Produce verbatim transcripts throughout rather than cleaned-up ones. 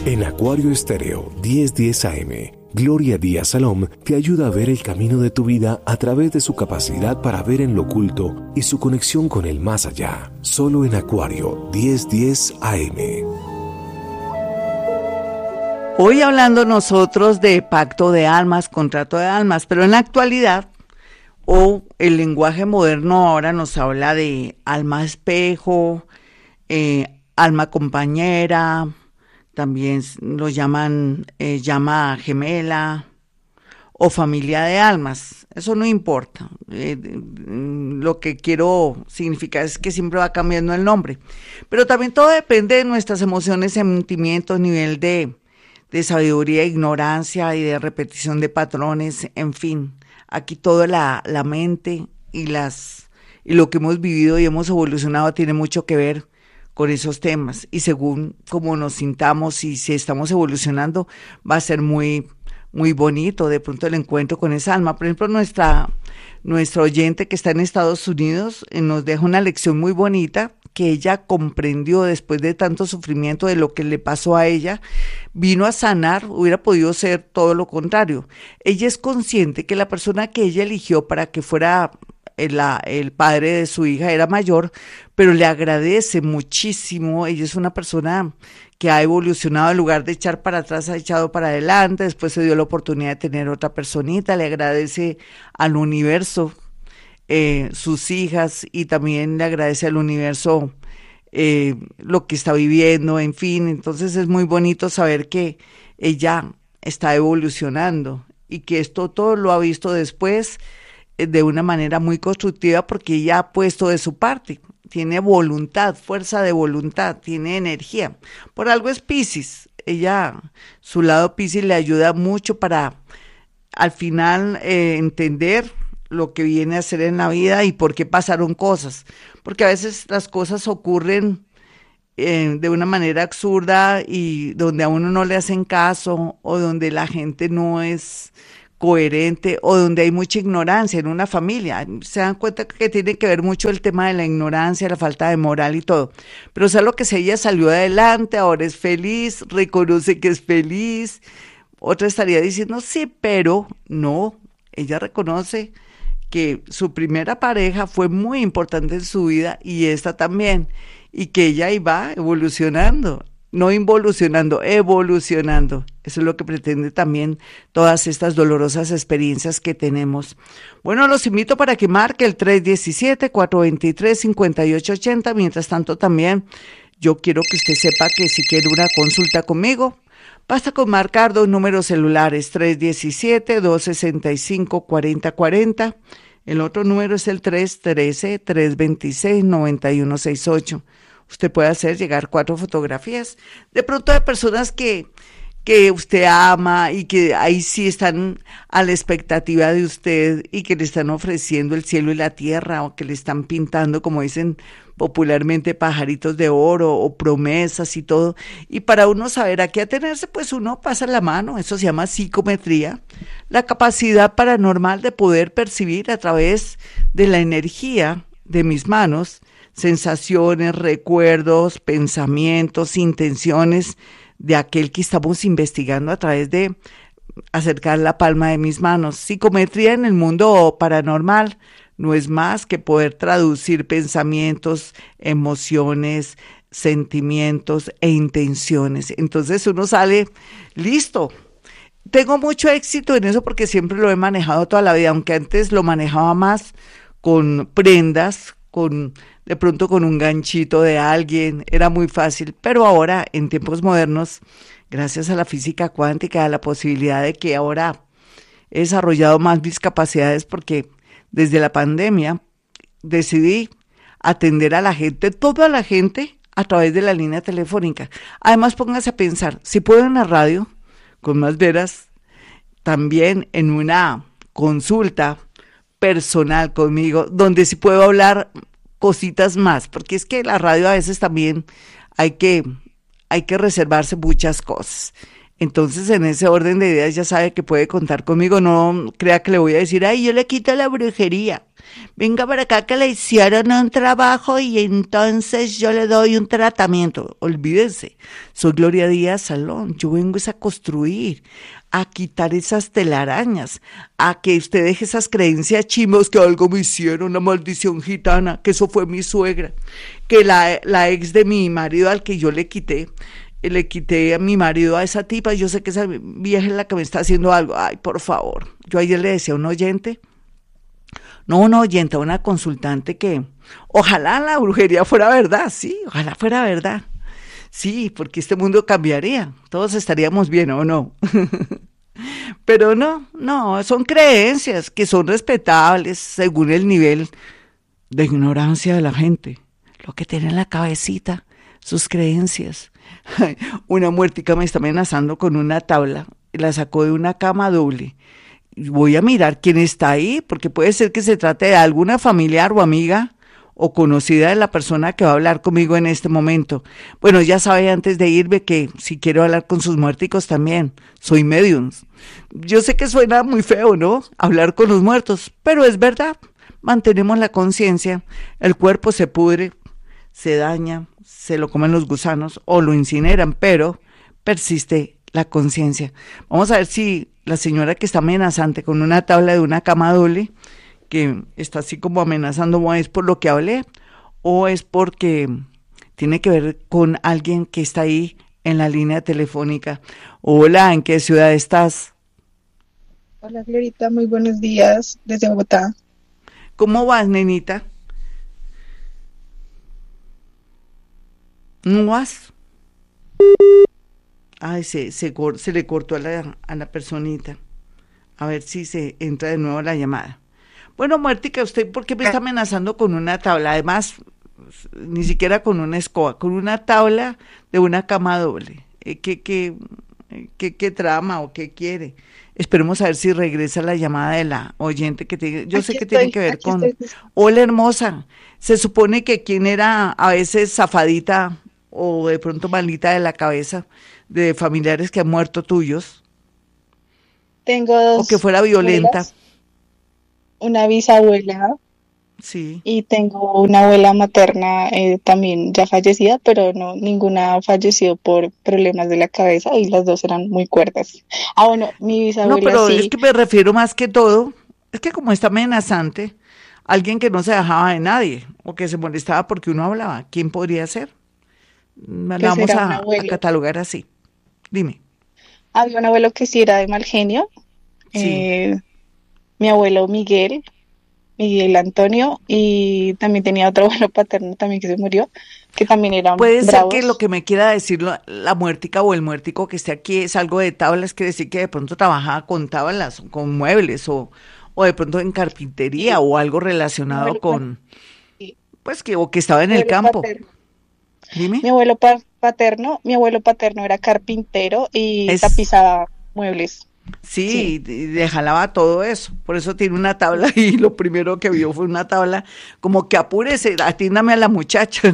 En Acuario Estéreo diez diez A M, Gloria Díaz Salom te ayuda a ver el camino de tu vida a través de su capacidad para ver en lo oculto y su conexión con el más allá. Solo en Acuario diez diez A M. Hoy hablando nosotros de pacto de almas, contrato de almas, pero en la actualidad, o el lenguaje moderno ahora nos habla de alma espejo, eh, alma compañera, también lo llaman eh, llama gemela o familia de almas. Eso no importa. Eh, lo que quiero significar es que siempre va cambiando el nombre. Pero también todo depende de nuestras emociones, sentimientos, nivel de, de sabiduría, ignorancia y de repetición de patrones, en fin. Aquí toda la, la mente y, las, y lo que hemos vivido y hemos evolucionado tiene mucho que ver con esos temas, y según cómo nos sintamos y si estamos evolucionando, va a ser muy, muy bonito de pronto el encuentro con esa alma. Por ejemplo, nuestra, nuestra oyente que está en Estados Unidos eh, nos deja una lección muy bonita que ella comprendió después de tanto sufrimiento de lo que le pasó a ella, vino a sanar. Hubiera podido ser todo lo contrario. Ella es consciente que la persona que ella eligió para que fuera El, el padre de su hija era mayor, pero le agradece muchísimo. Ella es una persona que ha evolucionado, en lugar de echar para atrás, ha echado para adelante. Después se dio la oportunidad de tener otra personita, le agradece al universo eh, sus hijas, y también le agradece al universo eh, lo que está viviendo, en fin. Entonces es muy bonito saber que ella está evolucionando y que esto todo lo ha visto después de una manera muy constructiva, porque ella ha puesto de su parte, tiene voluntad, fuerza de voluntad, tiene energía. Por algo es Piscis. Ella, su lado Piscis le ayuda mucho para al final eh, entender lo que viene a hacer en la vida y por qué pasaron cosas, porque a veces las cosas ocurren eh, de una manera absurda y donde a uno no le hacen caso, o donde la gente no es coherente, o donde hay mucha ignorancia en una familia. Se dan cuenta que tiene que ver mucho el tema de la ignorancia, la falta de moral y todo. Pero sea lo que sea, ella salió adelante, ahora es feliz, reconoce que es feliz. Otra estaría diciendo sí, pero no. Ella reconoce que su primera pareja fue muy importante en su vida, y esta también, y que ella iba evolucionando. No involucionando, evolucionando. Eso es lo que pretende también todas estas dolorosas experiencias que tenemos. Bueno, los invito para que marque el tres diecisiete, cuatro veintitrés, cincuenta y ocho ochenta. Mientras tanto, también yo quiero que usted sepa que si quiere una consulta conmigo, basta con marcar dos números celulares, tres diecisiete, dos sesenta y cinco, cuarenta cuarenta. El otro número es el tres trece, tres veintiséis, noventa y uno sesenta y ocho. Usted puede hacer llegar cuatro fotografías, de pronto de personas que, que usted ama y que ahí sí están a la expectativa de usted y que le están ofreciendo el cielo y la tierra, o que le están pintando, como dicen popularmente, pajaritos de oro o promesas y todo. Y para uno saber a qué atenerse, pues uno pasa la mano. Eso se llama psicometría, la capacidad paranormal de poder percibir a través de la energía de mis manos sensaciones, recuerdos, pensamientos, intenciones de aquel que estamos investigando a través de acercar la palma de mis manos. Psicometría en el mundo paranormal no es más que poder traducir pensamientos, emociones, sentimientos e intenciones. Entonces uno sale listo. Tengo mucho éxito en eso porque siempre lo he manejado toda la vida, aunque antes lo manejaba más con prendas, con de pronto con un ganchito de alguien, era muy fácil, pero ahora en tiempos modernos, gracias a la física cuántica, a la posibilidad de que ahora he desarrollado más mis capacidades, porque desde la pandemia decidí atender a la gente, toda la gente, a través de la línea telefónica. Además, póngase a pensar, si puedo en la radio, con más veras, también en una consulta personal conmigo, donde sí puedo hablar cositas más, porque es que la radio a veces también hay que, hay que reservarse muchas cosas. Entonces, en ese orden de ideas ya sabe que puede contar conmigo. No crea que le voy a decir, ay, yo le quito la brujería. Venga para acá que le hicieron un trabajo y entonces yo le doy un tratamiento. Olvídense, soy Gloria Díaz Salón. Yo vengo es a construir, a quitar esas telarañas, a que usted deje esas creencias chimbos que algo me hicieron, una maldición gitana, que eso fue mi suegra, que la, la ex de mi marido al que yo le quité, le quité a mi marido a esa tipa, yo sé que esa vieja es la que me está haciendo algo. Ay, por favor. Yo ayer le decía a un oyente, no un oyente, a una consultante que ojalá la brujería fuera verdad, sí, ojalá fuera verdad. Sí, porque este mundo cambiaría, todos estaríamos bien, ¿o no? Pero no, no, son creencias que son respetables según el nivel de ignorancia de la gente, lo que tiene en la cabecita, sus creencias. Una muertica me está amenazando con una tabla, la sacó de una cama doble. Voy a mirar quién está ahí, porque puede ser que se trate de alguna familiar o amiga o conocida de la persona que va a hablar conmigo en este momento. Bueno, ya sabe antes de irme que si quiero hablar con sus muerticos también, soy medium. Yo sé que suena muy feo, ¿no? Hablar con los muertos, pero es verdad. Mantenemos la conciencia, el cuerpo se pudre, se daña, se lo comen los gusanos o lo incineran, pero persiste la conciencia. Vamos a ver si la señora que está amenazante con una tabla de una cama doble, que está así como amenazando, es por lo que hablé o es porque tiene que ver con alguien que está ahí en la línea telefónica. Hola, ¿en qué ciudad estás? Hola, Glorita, muy buenos días desde Bogotá. ¿Cómo vas, nenita? ¿No vas? Ay, se, se, se le cortó a la, a la personita. A ver si se entra de nuevo la llamada. Bueno, muertica, ¿usted por qué me está amenazando con una tabla? Además, ni siquiera con una escoba, con una tabla de una cama doble. Eh, ¿Qué, qué, qué, qué trama o qué quiere? Esperemos a ver si regresa la llamada de la oyente que tiene. Yo Aquí sé que estoy, tiene que ver aquí con... estoy. Hola, hermosa. Se supone que quien era a veces zafadita o de pronto malita de la cabeza de familiares que han muerto tuyos. Tengo O dos que fuera violenta. abuelas, una bisabuela Sí. y tengo una abuela materna eh, también ya fallecida, pero no, ninguna ha fallecido por problemas de la cabeza y las dos eran muy cuerdas. Ah, bueno, mi No, bisabuela pero es sí, que me refiero más que todo, es que como está amenazante, alguien que no se dejaba de nadie o que se molestaba porque uno hablaba, ¿quién podría ser? La pues vamos era un a, a abuelo. catalogar así. Dime. Había un abuelo que sí era de mal genio, Sí. eh, mi abuelo Miguel, Miguel Antonio, y también tenía otro abuelo paterno también que se murió, que también eran Puede ser que lo bravos. que me quiera decir la, la muertica o el muertico que esté aquí es algo de tablas, quiere decir que de pronto trabajaba con tablas, con muebles o, o de pronto en carpintería Y o algo mi relacionado abuelo, pa- con, y pues que, o que estaba en mi el abuelo campo. paterno. Mi Dime. abuelo pa- paterno, mi abuelo paterno era carpintero y Es, tapizaba muebles. Sí, sí, y le jalaba todo eso. Por eso tiene una tabla y lo primero que vio fue una tabla como que apúrese, atiéndame a la muchacha.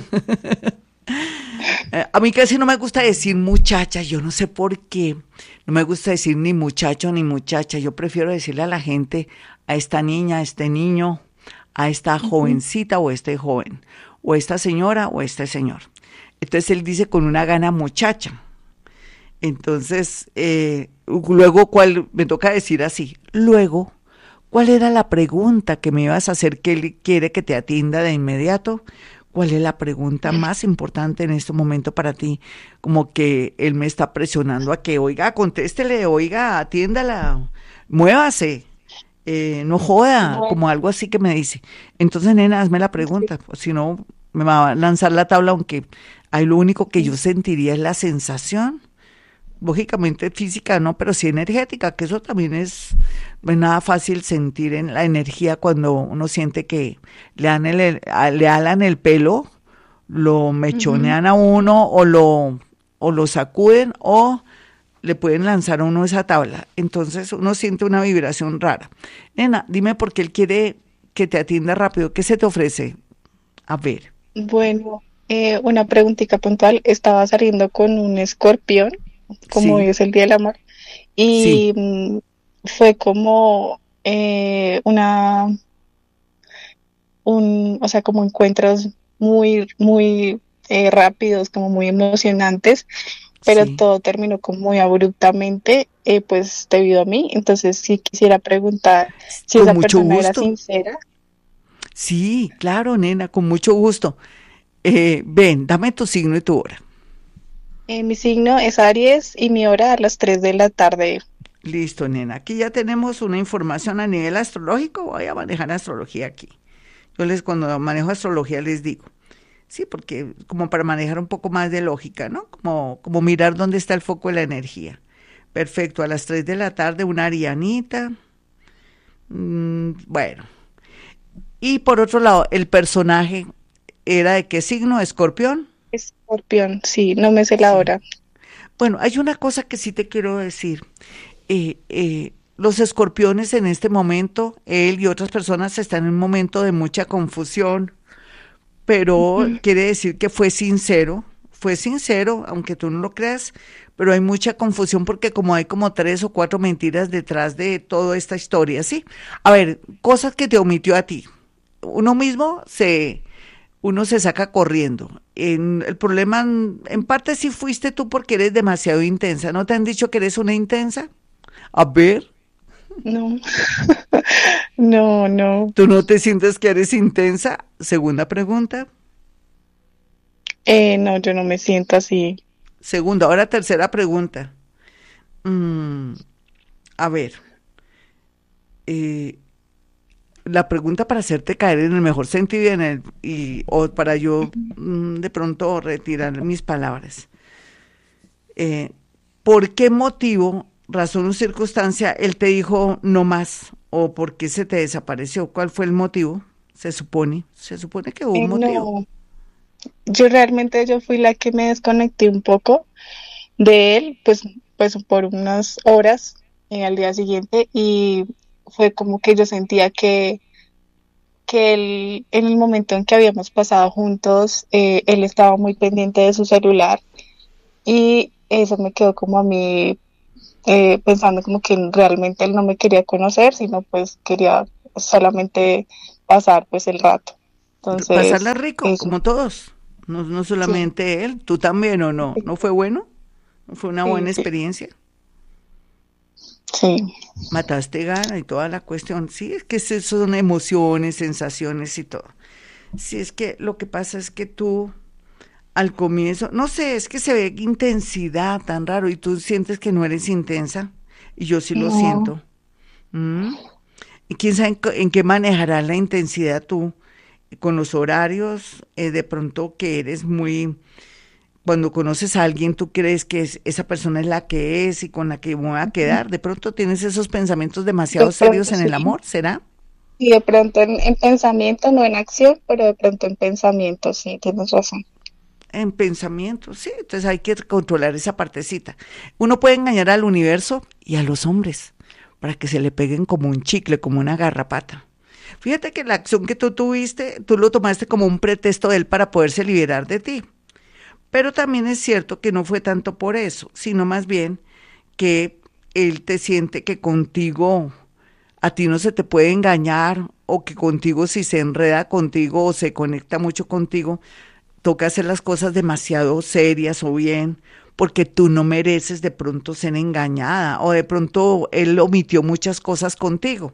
Eh, A mí casi no me gusta decir muchacha, yo no sé por qué. No me gusta decir ni muchacho ni muchacha. Yo prefiero decirle a la gente, a esta niña, a este niño, a esta ujú, jovencita o este joven, o esta señora o este señor. Entonces él dice con una gana muchacha. Entonces, eh, luego, ¿cuál? Me toca decir así. Luego, ¿cuál era la pregunta que me ibas a hacer que él quiere que te atienda de inmediato? ¿Cuál es la pregunta más importante en este momento para ti? Como que él me está presionando a que, oiga, contéstele, oiga, atiéndala, muévase, eh, no joda, bueno, como algo así que me dice. Entonces, nena, hazme la pregunta, pues, si no, me va a lanzar la tabla, aunque ahí lo único que yo sentiría es la sensación lógicamente física, no, pero sí energética, que eso también es, no es nada fácil sentir en la energía cuando uno siente que le, dan el, le alan el pelo, lo ujú. mechonean a uno o lo, o lo sacuden o le pueden lanzar a uno esa tabla. Entonces uno siente una vibración rara. Nena, dime por qué él quiere que te atienda rápido. ¿Qué se te ofrece? A ver. Bueno, eh, una preguntita puntual. Estaba saliendo con un escorpión como hoy Sí, es el Día del Amor, sí, y mm, fue como eh, una, un, o sea, como encuentros muy, muy eh, rápidos, como muy emocionantes, pero sí. todo terminó como muy abruptamente, eh, pues debido a mí. Entonces sí quisiera preguntar si Con esa mucho persona era gusto. sincera. Sí, claro, nena, con mucho gusto. Eh, ven, dame tu signo y tu hora. Eh, mi signo es Aries y mi hora a las tres de la tarde. Listo, nena. Aquí ya tenemos una información a nivel astrológico. Voy a manejar astrología aquí. Yo les, cuando manejo astrología les digo, sí, porque como para manejar un poco más de lógica, ¿no? Como, como mirar dónde está el foco de la energía. Perfecto, a las tres de la tarde una arianita. Mm, bueno, y por otro lado, el personaje era de qué signo, escorpión. Escorpión, sí, no me sé la Sí. hora. Bueno, hay una cosa que sí te quiero decir. Eh, eh, los escorpiones en este momento, él y otras personas están en un momento de mucha confusión, pero Ujú. quiere decir que fue sincero, fue sincero, aunque tú no lo creas, pero hay mucha confusión porque como hay como tres o cuatro mentiras detrás de toda esta historia, ¿sí? A ver, cosas que te omitió a ti. Uno mismo se, uno se saca corriendo. En, el problema, en, en parte sí fuiste tú porque eres demasiado intensa. ¿No te han dicho que eres una intensa? A ver, No, no, no. ¿tú no te sientes que eres intensa? Segunda pregunta. Eh, no, yo no me siento así. Segunda, ahora tercera pregunta. Mm, a ver, eh, la pregunta para hacerte caer en el mejor sentido y, en el, y o para yo mm, de pronto retirar mis palabras. Eh, ¿Por qué motivo, razón o circunstancia, él te dijo no más? ¿O por qué se te desapareció? ¿Cuál fue el motivo? Se supone, se supone que hubo un Eh, motivo. no, yo realmente yo fui la que me desconecté un poco de él, pues, pues por unas horas eh, al día siguiente y fue como que yo sentía que, que él, en el momento en que habíamos pasado juntos, eh, él estaba muy pendiente de su celular y eso me quedó como a mí eh, pensando como que realmente él no me quería conocer, sino pues quería solamente pasar pues el rato. Pasarla Entonces, rico, eso, como todos. No, no sí, solamente él, tú también o no. ¿No fue bueno? ¿No fue una sí, buena sí, experiencia? sí. Mataste gana y toda la cuestión. Sí, es que eso son emociones, sensaciones y todo. Sí, es que lo que pasa es que tú al comienzo, no sé, es que se ve intensidad tan raro y tú sientes que no eres intensa y yo sí lo No, siento. ¿Mm? Y quién sabe en, qué en qué manejarás la intensidad tú con los horarios, eh, de pronto que eres muy, cuando conoces a alguien, tú crees que es- esa persona es la que es y con la que me voy a quedar. De pronto tienes esos pensamientos de demasiado serios pronto en el sí. amor, ¿será? Y de pronto en, en pensamiento, no en acción, pero de pronto en pensamiento, sí, tienes razón. En pensamiento, sí. Entonces hay que controlar esa partecita. Uno puede engañar al universo y a los hombres para que se le peguen como un chicle, como una garrapata. Fíjate que la acción que tú tuviste, tú lo tomaste como un pretexto de él para poderse liberar de ti. Pero también es cierto que no fue tanto por eso, sino más bien que él te siente que contigo a ti no se te puede engañar o que contigo si se enreda contigo o se conecta mucho contigo, toca hacer las cosas demasiado serias o bien porque tú no mereces de pronto ser engañada o de pronto él omitió muchas cosas contigo.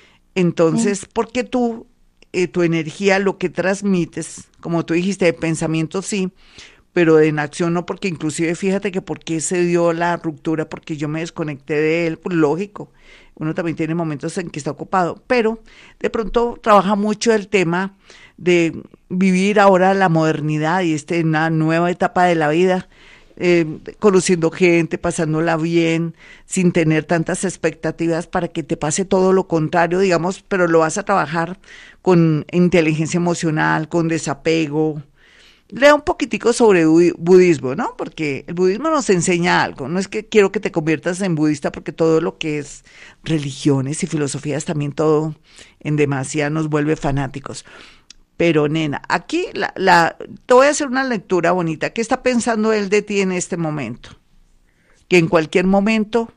Mm, Entonces, porque tú, eh, tu energía, lo que transmites, como tú dijiste, de pensamiento sí, pero en acción no, porque inclusive fíjate que por qué se dio la ruptura, porque yo me desconecté de él, pues lógico, uno también tiene momentos en que está ocupado, pero de pronto trabaja mucho el tema de vivir ahora la modernidad y este, una nueva etapa de la vida, eh, conociendo gente, pasándola bien, sin tener tantas expectativas para que te pase todo lo contrario, digamos, pero lo vas a trabajar con inteligencia emocional, con desapego. Lea un poquitico sobre budi- budismo, ¿no? Porque el budismo nos enseña algo. No es que quiero que te conviertas en budista, porque todo lo que es religiones y filosofías, también todo en demasía nos vuelve fanáticos. Pero nena, aquí la, la, te voy a hacer una lectura bonita. ¿Qué está pensando él de ti en este momento? que en cualquier momento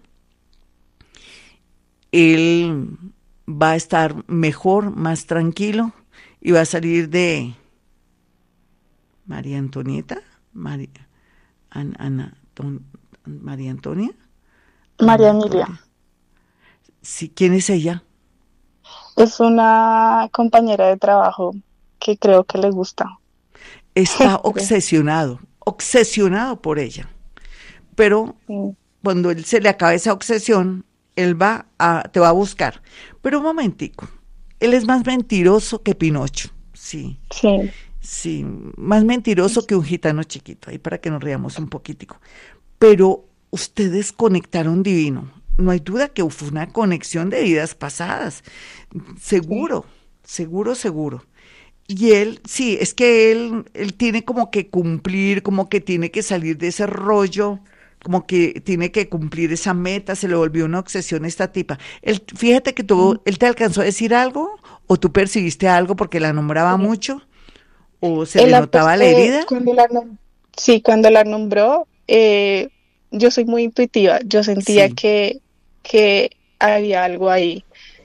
él va a estar mejor, más tranquilo y va a salir de María Antonieta, María, Ana, Ana, Ton, María Antonia, María Emilia. Sí, ¿quién es ella? Es una compañera de trabajo que creo que le gusta. Está obsesionado, obsesionado por ella. Pero sí. Cuando él se le acabe esa obsesión, él va a, te va a buscar. Pero un momentico, él es más mentiroso que Pinocho, sí. Sí. Sí, más mentiroso que un gitano chiquito, ahí para que nos riamos un poquitico. Pero ustedes conectaron divino. No hay duda que fue una conexión de vidas pasadas. Seguro, sí. seguro, seguro. Y él, sí, es que él, él tiene como que cumplir, como que tiene que salir de ese rollo, como que tiene que cumplir esa meta, se le volvió una obsesión esta tipa. Él, fíjate que tú, ¿él te alcanzó a decir algo? ¿O tú percibiste algo porque la nombraba sí. mucho? ¿O se él le notaba la herida? Cuando la, sí, cuando la nombró, eh, yo soy muy intuitiva, yo sentía sí. que, que había algo ahí.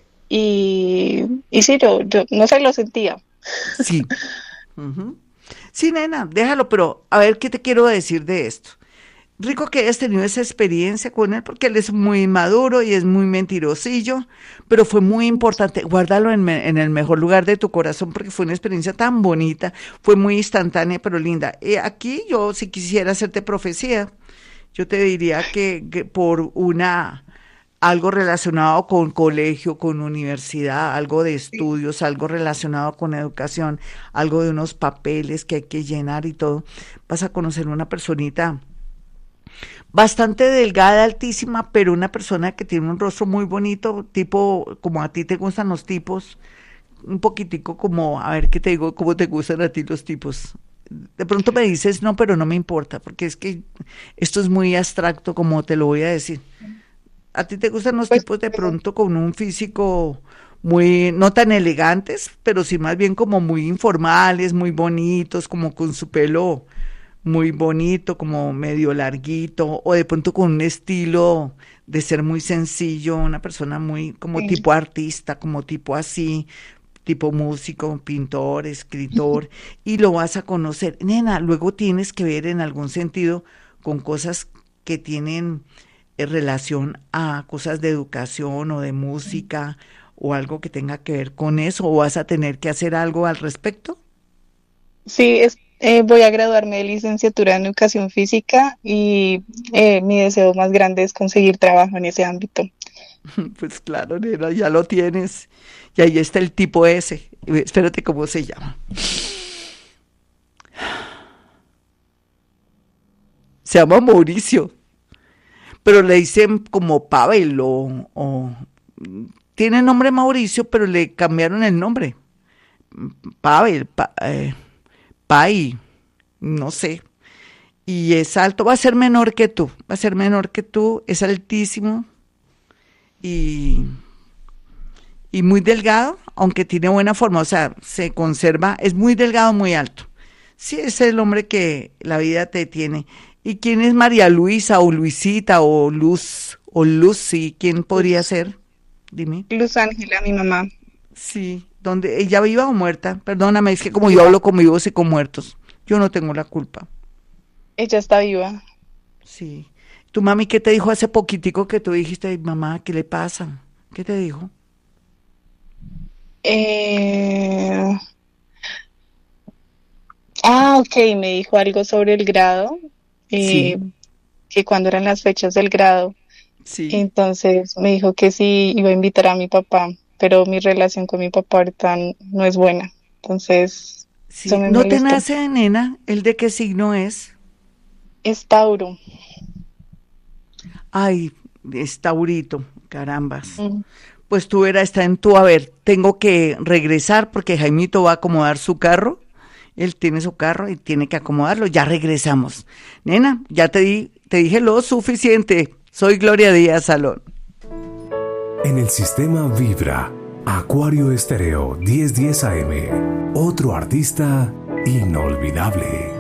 Y, y sí, yo, yo no sé, lo sentía. Sí. Uh-huh. Sí, nena, déjalo, pero a ver qué te quiero decir de esto. Rico que hayas tenido esa experiencia con él, porque él es muy maduro y es muy mentirosillo, pero fue muy importante, guárdalo en, me, en el mejor lugar de tu corazón, porque fue una experiencia tan bonita, fue muy instantánea, pero linda. Eh, aquí yo, si quisiera hacerte profecía, yo te diría que, que por una... algo relacionado con colegio, con universidad, algo de estudios, sí. algo relacionado con educación, algo de unos papeles que hay que llenar y todo, vas a conocer una personita bastante delgada, altísima, pero una persona que tiene un rostro muy bonito, tipo, como a ti te gustan los tipos, un poquitico como, a ver qué te digo, cómo te gustan a ti los tipos. De pronto me dices, no, pero no me importa, porque es que esto es muy abstracto, como te lo voy a decir. ¿A ti te gustan los pues, tipos de pronto con un físico muy, no tan elegantes, pero sí más bien como muy informales, muy bonitos, como con su pelo muy bonito, como medio larguito, o de pronto con un estilo de ser muy sencillo, una persona muy como sí. tipo artista, como tipo así, tipo músico, pintor, escritor, y lo vas a conocer. Nena, luego tienes que ver en algún sentido con cosas que tienen relación a cosas de educación o de música o algo que tenga que ver con eso, o vas a tener que hacer algo al respecto. Sí, es, eh, voy a graduarme de licenciatura en educación física y eh, mi deseo más grande es conseguir trabajo en ese ámbito. Pues claro, nena, ya lo tienes y ahí está el tipo ese. Espérate, ¿cómo se llama? Se llama Mauricio. Pero le dicen como Pavel o, o tiene nombre Mauricio, pero le cambiaron el nombre. Pavel, pa, eh, Pai, no sé. Y es alto, va a ser menor que tú, va a ser menor que tú, es altísimo y, y muy delgado, aunque tiene buena forma, o sea, se conserva, es muy delgado, muy alto. Sí, es el hombre que la vida te tiene. ¿Y quién es María Luisa o Luisita o Luz o Lucy? ¿Quién podría ser? Dime. Luz Ángela, mi mamá. Sí, ¿dónde? ¿Ella viva o muerta? Perdóname, es que como yo hablo con vivos y con muertos, yo no tengo la culpa. Ella está viva. Sí. ¿Tu mami qué te dijo hace poquitico que tú dijiste, ay, mamá, ¿qué le pasa? ¿Qué te dijo? Eh... Ah, ok, me dijo algo sobre el grado. Eh, sí. Que cuando eran las fechas del grado, sí. Entonces me dijo que sí iba a invitar a mi papá, pero mi relación con mi papá ahorita no es buena, entonces sí. Eso me ¿No molestó. Te nace, nena? ¿El de qué signo es? Es Tauro. Ay, es Taurito, carambas. Mm. Pues tú verás, está en tu, a ver, tengo que regresar porque Jaimito va a acomodar su carro. Él tiene su carro y tiene que acomodarlo. Ya regresamos. Nena, ya te di, te dije lo suficiente. Soy Gloria Díaz Salón. En el sistema Vibra, Acuario Estéreo diez diez A M. Otro artista inolvidable.